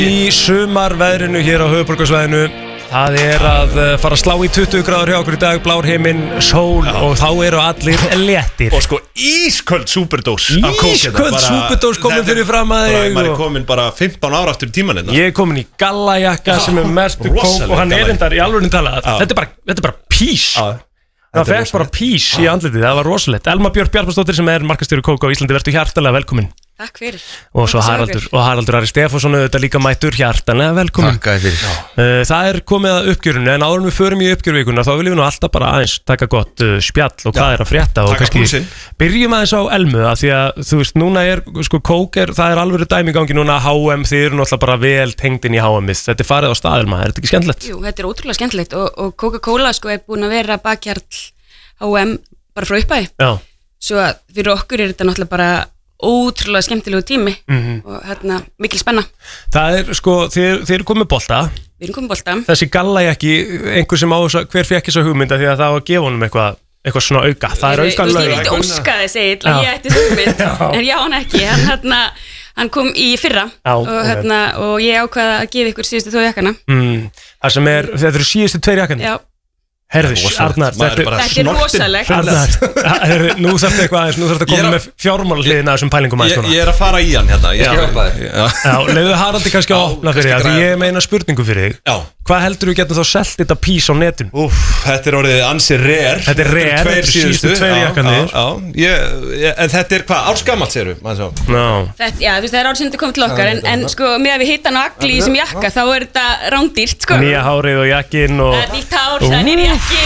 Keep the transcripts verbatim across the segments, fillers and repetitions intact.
Í sumarveðrinu hér á höfuðborgarsvæðinu. Það er að fara að slá í tuttugu gráður hjá okkur í dag, blár himinn, sól Já. Og þá eru allir léttir. Og sko ísköld súperdós. Ísköld súperdós komin fyrir fram að þig. Maður er komin bara fimmtán ára aftur í tíman hérna. Ég er komin í gallajakka sem er merktur kók og hann er endar í alvörinu talað. Þetta er bara, þetta er bara pís. Það fekk bara pís í andlitið, það var rosalegt. Elma Björk Bjarnasdóttir sem er markastjóri Kók á Íslandi, vertu hjartalega velkomin. Takk fyrir. Og svo Haraldur, og Haraldur Ari Stefánsson auðvitað líka mættur, hjartanlega velkomin. Takk fyrir. Það er komið að uppgjörinu, en áður en við förum í uppgjörvikuna þá viljum við nú alltaf bara aðeins taka gott uh, spjall og hvað Já, er að frétta og kannski byrjum aðeins á Elmu að því að þú veist, núna er, sko, Kók er, það er alveg dæmi í gangi núna, H M, þið eru náttúrulega bara vel tengdin í H M-ið, þetta er farið á stað, Elma, er þetta ekki skemmtilegt? Jú, þetta er ótrúlega skemmtilegt og, og Coca-Cola sko er búin að vera bakhjarl H M bara frá upphafi. Já. Svo að fyrir okkur er þetta náttúrulega bara ótrúlega skemmtilegu tími mm-hmm. og hérna mikil spenna. Það er sko, þið, þið eru komið bolta. Við erum komið bolta. Þessi gallajakki, einhver sem á þess að, hver fekk þessa hugmynda því að það var að gefa honum eitthvað, eitthvað svona auka. Það er auka lög. Ég vildi óska þess eiginlega að ég ætti hugmynd, en já hann ekki. Hann, hérna, hann kom í fyrra já, og, hérna, og ég ákvaða að gefa ykkur síðustu tvo jakkana. Mm, það sem er, þetta eru síðustu tveir jakkana. Já. Herðis, Arnar, þetta er, þetta er rosalegt. Arnar, herði, nú þarf þetta eitthvað aðeins, nú þarf þetta að koma með fjármálahliðina þessum pælingum aðeins svona. Ég er að fara í hann hérna, ég skal hjálpa þig. Já, leiðu Haraldi kannski að opna fyrir það, því ég meina spurningu fyrir þig. Já. Hvað heldur þú getum þá selt þetta pís á netun? Úf, þetta er orðið ansi rare. Þetta er rare, þetta er síðustu tveir jakkanir. Já, já, en þetta er hvað, ársgamalt séru? Þetta, já, þú veist, það er ár sem þetta kom til okkar, en, en sko, með að við hittan á agli í þessum jakka, þá er þetta rándýrt, sko. Nýja hárið og jakkin og... Það er nýtt hár, það er nýr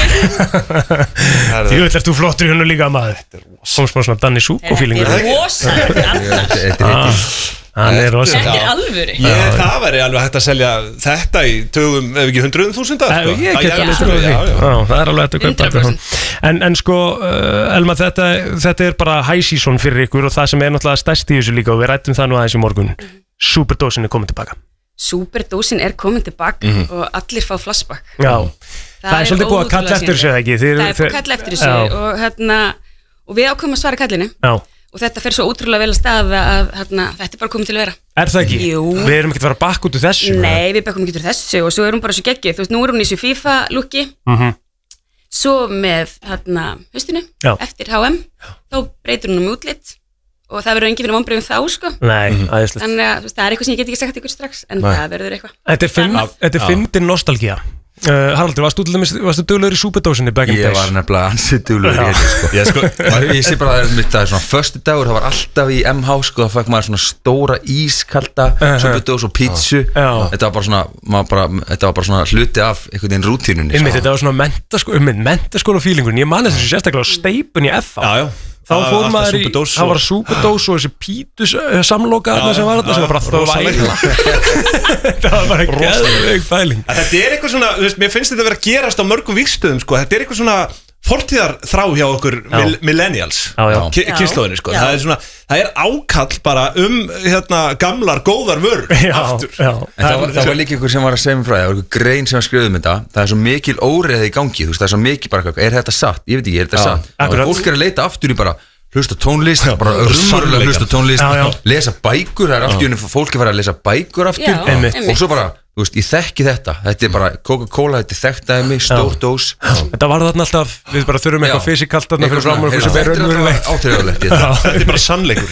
jakkin. Þú veit, ert þú flottur hérna líka maður. Komst bara svona Danny Zuko-fílingur. Þetta er rosalegt, þetta er Hann er rosalega. Þetta er alvöru. Ég, það væri alveg hægt að selja þetta í tögum, ef ekki hundruðum þúsundar. Sko. Ég get alveg trúið því. Já, það er alveg hægt að kaupa þetta. En, en sko, uh, Elma, þetta, þetta er bara high season fyrir ykkur og það sem er náttúrulega stærst í þessu líka og við rættum það nú aðeins í morgun. Superdósin er komin tilbaka. Superdósin er komin tilbaka mm -hmm. og allir fá flashback. Já, það, það er svolítið búið að kalla eftir þessu, ekki? Það er búið að kalla eftir þessu og, hérna, og við ákveðum að svara kallinu. Já. Og þetta fer svo ótrúlega vel að staða að hérna, þetta er bara komið til að vera. Er það ekki? Jú. Við erum ekki að fara bakk út úr þessu. Nei, við bakkum ekki út úr þessu og svo er hún bara svo geggið. Þú veist, nú er hún í þessu FIFA-lúki, mm -hmm. svo með hérna, haustinu, Já. eftir H M, þá breytir hún um útlit og það verður engin fyrir vonbrigðum þá, sko. Nei, mm -hmm. aðeinslegt. Þannig að veist, það er eitthvað sem ég get ekki sagt ykkur strax, en Nei. það verður eitthvað. Þetta er fyndin nostalgía. Uh, Haraldur, varstu, varstu duglegur í súperdósinni back in days? Ég var nefnilega ansið duglegur í þetta sko. Ég, sko, ég sé bara að það er svona föstu dagur, það var alltaf í M H sko, það fæk maður svona stóra ískalda uh-huh. súperdós og pítsu uh-huh. þetta var bara svona, bara, þetta var bara svona hluti af einhvern veginn rútínunni sko. Þetta var svona mentaskóla, mentaskóla fílingurinn, ég man þessu sérstaklega á steipun í F H. Já, já. Þá fór maður í, það var súperdós og þessi pítus samloka sem var þetta sem var bara þvæla. Þetta var bara geðveik fæling. Þetta er eitthvað svona, þú veist, mér finnst þetta að vera að gerast á mörgum vígstöðum, sko, þetta er eitthvað svona fortíðar þrá hjá okkur mil, millennials, kynslóðinni, sko. Það er svona, það er ákall bara um, hérna, gamlar, góðar vörur, aftur. Já, en það var, það var líka ykkur sem var að segja mér frá, það var ykkur grein sem var skrifið um þetta, það er svo mikil óreiði í gangi, þú veist, það er svo mikil bara, er þetta satt? Ég veit ekki, er þetta satt? Fólk er að leita aftur í bara, hlusta tónlist, bara rumurlega hlusta tónlist, já, já. Lesa bækur, það er allt í unni fólki fara að lesa bækur aftur já, einmitt. Og svo bara, þú veist, ég þekki þetta, þetta er bara Coca-Cola, þetta er þekktaði mig, stór dós. Þetta var þarna alltaf, við bara þurfum eitthvað fysikalt þarna fyrir fram og eitthvað sem er raunverulegt. Áþreifanlegt, þetta er bara sannleikur.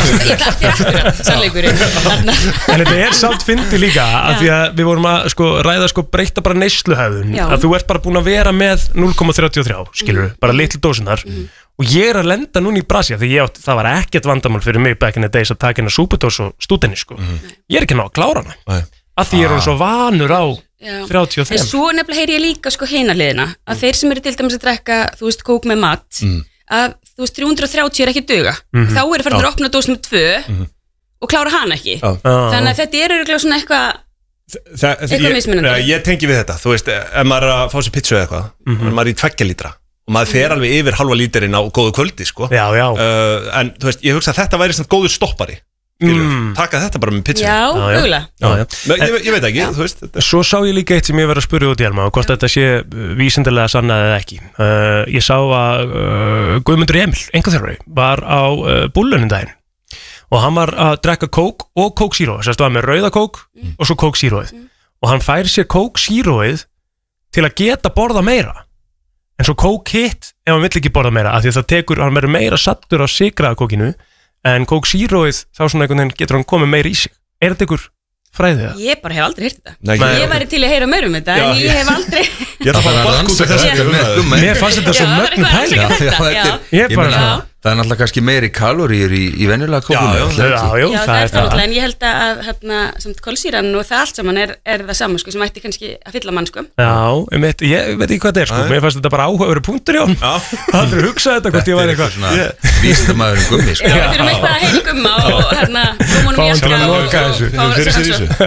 Sannleikurinn. En þetta er samt fyndi líka, af því að við vorum að sko, ræða sko, breyta bara neysluhæðun, að þú ert bara búin að vera með núll komma þrjátíu og þrjú, skilur, bara litlu dósinar. Og ég er að lenda núna í brasi því ég átt, það var ekkert vandamál fyrir mig back in the days að taka hérna súperdós og stúdenni sko. Mm. Ég er ekki ná að klára hana Nei. Að því ég er hún svo vanur á Já. þrjátíu og þrjú. En svo nefnilega heyri ég líka sko hina liðina að mm. þeir sem eru til dæmis að drekka, þú veist, kók með mat mm. að þú veist, þrjú hundruð og þrjátíu er ekki duga mm -hmm. þá eru farin að opna dós með tvö mm. og klára hana ekki Já. Þannig að þetta er öruglega svona eitthvað eitthvað mismunandi. Ég tengi við þetta, þú veist, ef maður er að fá sér pizza eða eitthvað mm -hmm. maður er í tveggja lítra og maður fer alveg yfir halva lítirinn á góðu kvöldi sko. Já, já. Uh, en þú veist, ég hugsa að þetta væri svona góður stoppari mm. taka þetta bara með pizza. Já, hugla ég, ég veit ekki, þú veist þetta. Svo sá ég líka eitt sem ég verið að spyrja út í Elma og hvort já. Þetta sé vísindilega sannað eða ekki. uh, Ég sá að uh, Guðmundur Emil, einhverþjálfari, var á uh, Búllunum daginn og hann var að drekka kók og Coke Zero, þess að það var með rauða kók mm. og svo Coke Zeroið mm. og hann fær sér Coke Zeroið til að geta borða meira en svo Coke hitt ef hann vill ekki borða meira af því að það tekur, hann verður meira sattur á sykraða kókinu en Coke Zeroið þá svona einhvern veginn getur hann komið meira í sig. Er þetta ykkur fræðið það? Ég bara hef aldrei heyrt þetta. Nei, ég, ég væri til að heyra meira um þetta, já, en ég hef aldrei... Ég er að fara að rannsaka þessu. Mér fannst þetta svo mögnu pæling. Ég bara... Það er náttúrulega kannski meiri kaloríur í, í venjulega kókunu. Já, já, já, já, já, það er það náttúrulega, en ég held að hérna, samt kolsýran og það allt saman er, er það saman, sko, sem ætti kannski að fylla mann, sko. Já, ég veit, ég veit ekki hvað þetta er, sko, mér fannst þetta bara áhugaveru punktur í hann. Það aldrei hugsað þetta, hvort ég væri eitthvað. Vísindamaður um gummi, sko. Já, við erum eitthvað að heyra gumma og hérna, gummunum í aska og fá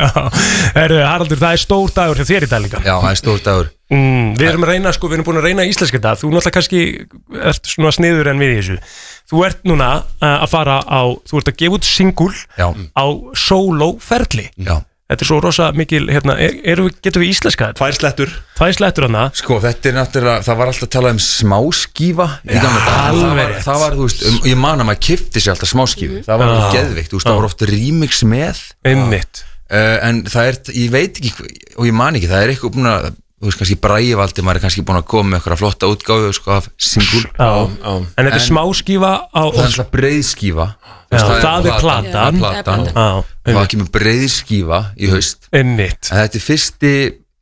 þessu. Haraldur, það er stór dagur hjá þér í dag líka. Já, það er stór dagur. Mm, við erum að reyna, sko, við erum búin að reyna íslenska þetta. Þú náttúrulega kannski ert svona sniður en við í þessu. Þú ert núna uh, að fara á, þú ert að gefa út singul á soloferli. Já. Þetta er svo rosa mikil, hérna, er, er, getum við íslenska þetta? Tvær slettur. Tvær slettur hana. Sko, þetta er náttúrulega, það var alltaf að tala um smáskífa. Já, alveg. Það var, þú veist, um, ég man að maður kifti sér alltaf smáskífu. Mm. Það var alveg geðveikt, þú veist, það var ofta remix með. Einmitt. Uh, en það er, ég veit ekki, og ég man ekki, það er eitthvað búin að, þú veist, kannski Bragi Valdimar er kannski búin að koma með eitthvað flotta útgáfu, sko, af singul. Já, já. En þetta er smáskífa á... Það er alltaf breiðskífa. Já, það, það er platan. Það er platan. Já. Og það kemur breiðskífa í haust. Einmitt. En þetta er fyrsti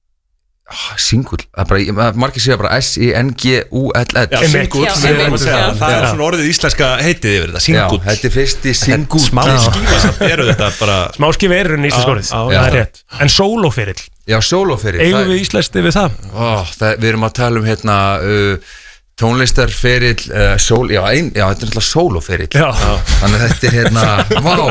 oh, singul. Það er bara, margir segja bara S I N G U L L. Já, singul. Það er svona orðið íslenska heitið yfir þetta, singul. Já, þetta er fyrsti singul. Smáskífa eru þetta bara... Smáskífa eru en íslensk orðið. Það er rétt. En sólóferill. Já, sólóferill. Eigum við íslenskt yfir það? Ó, það, við erum að tala um hérna uh, tónlistarferill, uh, sól, já, ein, já, þetta er náttúrulega sólóferill. Já. Þannig að þetta er hérna, vá.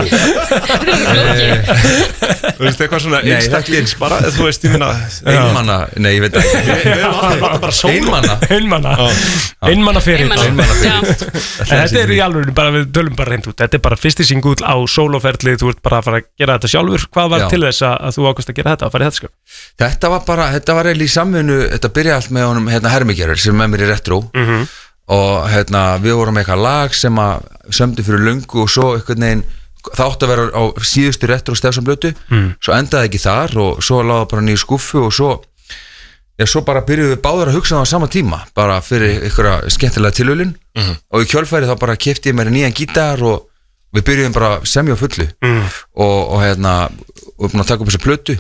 Þú veist, eitthvað svona einstaklings bara, þú veist, ég minna... Einmanna, nei, ég veit ekki. Við erum alltaf bara sóló. Einmanna. Einmanna. Einmanna ferill. Einmanna ferill. Þetta er í alveg, bara við tölum bara reynd út. Þetta er bara fyrsti singull á sólóferli, þú ert bara að fara að gera þetta sjálfur. Hvað var já. Til þess að þú ákvæmst að gera þetta, að fara í þetta skap? Þetta var bara, þetta var eiginlega í samvinnu, þetta byrjaði allt með honum, hérna, Hermigerður sem með mér í Retro. Mm-hmm. Og hérna, við vorum með eitthvað lag sem að sömdu fyrir löngu og svo einhvern veginn, það átti að vera á síðustu Retro stefsamblötu, mm. Svo endaði ekki þar og svo láði bara nýju skuffu og svo, já, svo bara byrjuðum við báðar að hugsa það á sama tíma, bara fyrir einhverja skemmtilega tilhöljun mm-hmm. Og í kjölfæri þá bara keypti ég mér nýjan gítar og við byrjuðum bara semja á fullu mm. og, og hérna, og við búin að taka upp þessa plötu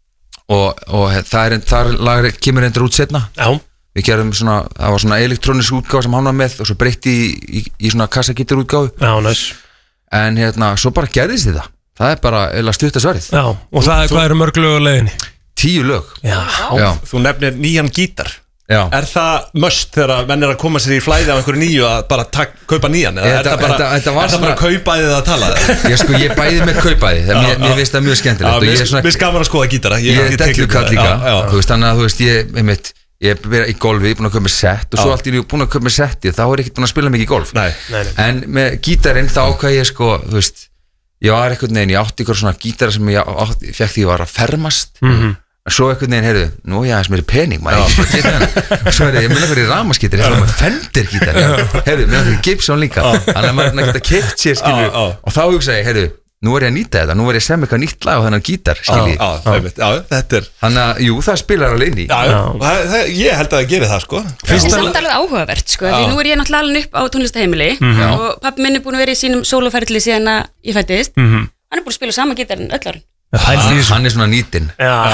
og, og það er, þar lag kemur endur út setna. Já. Við gerum svona, það var svona elektrónisk útgáfa sem hann var með og svo breytti í, í, í svona kassagítar útgáfu. Já, næs. En hérna, svo bara gerðist þetta. Það er bara eða stutta svarið. Já, og það er, hvað eru mörg lög á leiðinni? Tíu lög. Já. Já. Þú nefnir nýjan gítar. Já. Er það must þegar menn er að koma sér í flæði af einhverju nýju að bara tak, kaupa nýjan? Eða er það bara, þetta, þetta er það bara kaupaðið að tala? Ég sko, ég bæði með kaupaðið. Mér, mér finnst það mjög skemmtilegt. Já, mér finnst gaman að skoða gítara. Ég er dellukall líka. Þú veist, þannig að þú veist, ég, einmitt, ég er verið í golfi, ég er búin að köpa með sett og svo allt er ég búin að köpa með setti, þá er ég ekkert búin að spila mikið golf. Nei, nei, nei. En með gítarinn þá ákvað ég sko, þú veist, ég var eitthvað neginn, ég átti ykkur svona gítara sem ég átti, fekk því ég var að fermast. Mm-hmm. En svo eitthvað neginn, heyrðu, nú ég aðeins mér er pening, maður ekki bara geta hennar. Og svo er ég, ég minna fyrir ramaskítar, ég ætla með Fender gítar, heyrðu, mér fyrir Gibson líka. Þannig að maður geta keypt sér, skilju, og þá hugsaði ég, heyrðu, nú er ég að nýta þetta, nú er ég að semja eitthvað nýtt lag á þennan gítar, skilji. Já, já, já, þetta er... Þannig að, jú, það spilar alveg inn í. Já, já, ég held að það gerir það, sko. Það er samt alveg áhugavert, sko, því nú er ég náttúrulega alveg upp á tónlistaheimili og pappi minn er búin að vera í sínum sólóferli síðan að ég fættist. Hann er búin að spila sama gítarinn öll árin. Hann er svona nýtinn.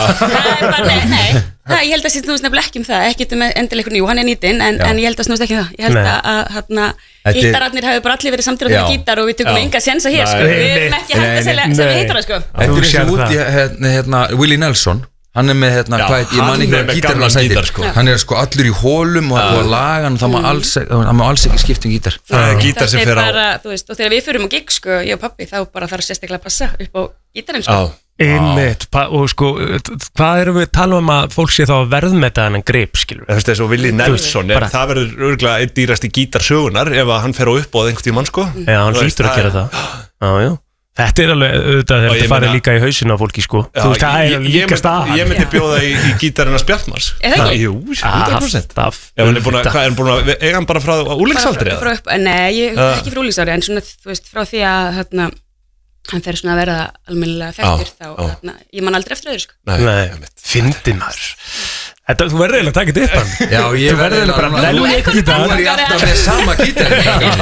Nei, nei, það, ég held að það snúst nefnilega ekki um það, ekki um endilega ykkur njú, hann er nýtinn, en, en ég held að snúst ekki um það. Ég held að, hérna, gítararnir hafi bara allir verið samtíð á þeirra gítar og við tökum enga sénsa hér, sko. Við erum ekki hægt að selja heitara, sko. Þetta er sem út í, hérna, Willie Nelson, hann er með, hérna, hvað, ég man ekki hvað gítarinn að sætir. Hann er sko allur í hólum og að laga hann, það má alls ekki skipta um gítar. Það er gítar sem fer á... Og þegar við förum á gig, sko, ég og pappi, þá bara þarf sérstaklega að passa upp á gítarinn, sko. Einmitt, og sko, hvað erum við að tala um að fólk sé þá að verðmeta þennan grip, skilur? Það er þess að Willie Nelson, er, það verður örgulega einn dýrasti gítarsögunar ef að hann fer á uppbóð einhvern tímann, sko. Já, hann hlýtur að gera það. Já, já. Þetta er alveg, auðvitað, þetta farið líka í hausinu á fólki, sko. Þú veist, það er líka staðan. Ég myndi bjóða í, í gítarinn að Spjartmars. Er það ekki? Jú, hundra prósent. Ef hann er búin að, hvað er hann búin að, eiga hann bara frá úlingsaldri? Nei, ég ekki frá úlingsaldri, en svona, þú veist, frá því að, hérna, hann fer svona að verða almennilega þekktur þá, þarna, ég man aldrei eftir öðru sko. Nei, fyndi maður Þetta, þú verður eiginlega að taka þetta upp hann Já, ég verður eiginlega bara Þú er ég alltaf með sama gítar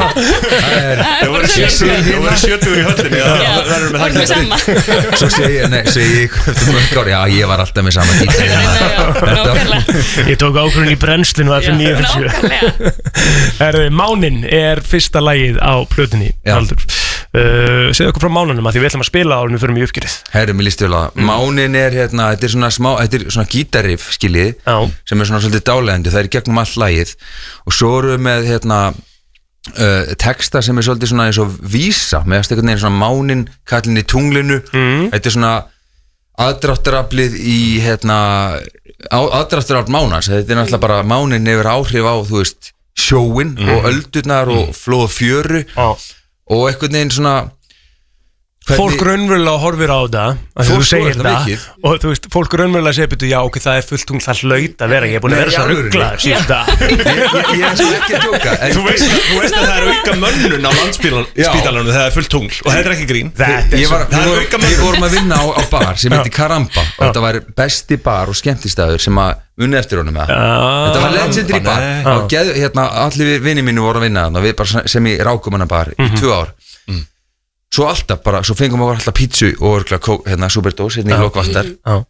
Það voru sjötugur í höllinu Já, voru með sama Svo segi ég, nei, segi ég Já, ég var alltaf með sama gítar Ég tók ákvörðun í brennslinu að fyrir níu fyrir sjö Mánin er fyrsta lagið á plötunni Aldur Uh, segðu okkur frá Mánunum að því við ætlum að spila árinu fyrir mjög uppgjörið Herru, mér líst vel að mm. Mánin er hérna, þetta er svona smá, þetta er svona gítarriff skiljið, Já. sem er svona svolítið dálægandi, það er í gegnum allt lagið og svo eru við með hérna uh, texta sem er svolítið svona eins og vísa, með einhvern veginn svona Mánin kallinn í tunglinu, mm. þetta er svona aðdráttaraflið í hérna, aðdráttarafl Mánans, þetta er náttúrulega bara Mánin hefur áhrif á, þú veist, sjóin mm. og öldurnar og flóð og fjöru Já. og einhvern veginn svona hvernig... fólk raunverulega horfir á það að þú segir það og þú veist, fólk raunverulega segir betur já, ok, það er fullt tungl, það hlaut að vera ég er búin að vera svo rugglaður síðan það ég er svo ekki að djóka þú veist að það er auka mönnun á Landspítalanum þegar það er fullt tungl og þetta er ekki grín við vorum að vinna á bar sem heitir Karamba og þetta var besti bar og skemmtistæður sem að munni eftir honum með þetta var legendary bar og geð, hérna, allir vinni mínu voru að vinna og við bara sem í rákumanna bar í tvö ár mm. svo alltaf bara, svo fengum við alltaf pítsu og örgulega hérna Superdós hérna í lokvaktar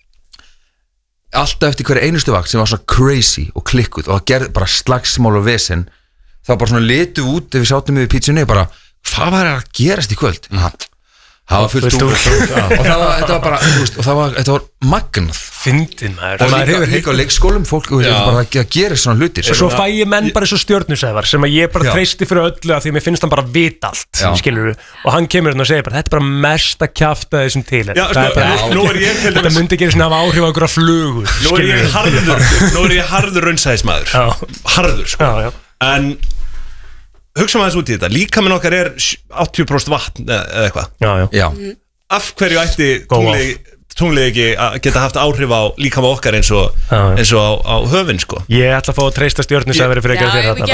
alltaf eftir hverju einustu vakt sem var svona crazy og klikkuð og það gerði bara slagsmál og vesen þá bara svona litu út ef við sátum við pítsunni bara, hvað var að gerast í kvöld? Mm. það var fullt úr og það var, þetta var bara, þú veist, og það var, þetta var magnað fyndin maður og líka, líka á leikskólum fólk og bara að gera svona hlutir svo fæ ég menn bara svo stjörnusæðar sem að ég bara já. Treysti fyrir öllu að því að mér finnst hann bara vita allt skilur við, og hann kemur hérna og segir bara þetta er bara mesta kjafta þessum til já, sko, bara, nú er ég til þetta myndi gera svona af áhrif á okkur að flugu nú er ég harður nú er ég harður raunsæðismæður harður sko já, já. En hugsa maður þessu út í þetta líka minn okkar er áttatíu prósent vatn eða eitthvað af hverju ætti tunglið ekki að geta haft áhrif á líka með okkar eins og, eins og á, á höfin sko ég ætla að fá að treysta stjörnusæðveri fyrir að gera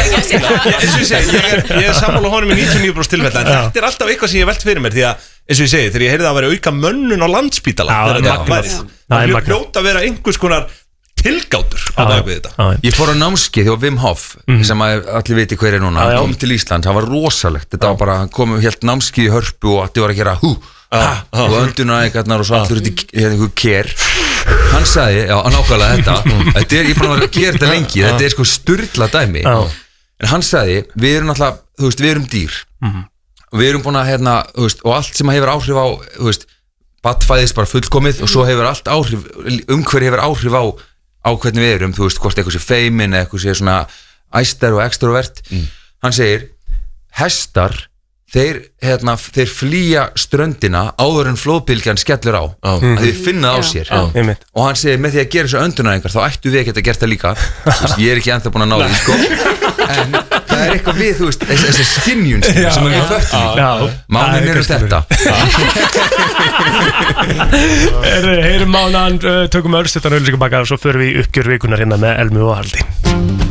þetta ég er sammála honum í níutíu og níu prósent tilfella en þetta er alltaf eitthvað sem ég velt fyrir mér því að eins og ég segi þegar ég heyrði að vera auka mönnun á Landspítala það er hljóta að vera einhvers konar tilgátur á bakvið þetta ég fór á námskeið hjá Wim Hof mm. sem að allir viti hver er núna hann kom til Ísland, það var rosalegt þetta var bara, hann kom helt námskeið í Hörpu og allir var að gera hú Ah, ah, og öndunarækarnar og svo allur út í einhver kér hann sagði, já, nákvæmlega þetta þetta er, ég er búin að gera þetta lengi þetta er sko sturla dæmi en hann sagði, við erum náttúrulega, þú veist, við erum dýr og við erum búin að, hérna, þú veist og allt sem hefur áhrif á, þú veist badfæðist bara fullkomið og svo hefur allt áhrif umhverju hefur áhrif á á hvernig við erum, þú veist, hvort eitthvað sé feimin eða eitthvað sé svona æstar og extrovert mm. hann segir, hestar Þeir, hérna, þeir flýja ströndina áður en flóðbylgjan skellur á oh. að þið finna á sér oh. og hann segir með því að gera þessu öndunaræðingar þá ættu við að geta gert það líka veist, ég er ekki ennþá búin að ná því sko en það er eitthvað við, þú veist, þessi skinjun sem, sem við föttum Mánin eru þetta Heyrum Mánan, tökum örstuðan auðlýsingabakka og svo förum við uppgjör vikunar hérna með Elmu og Haldi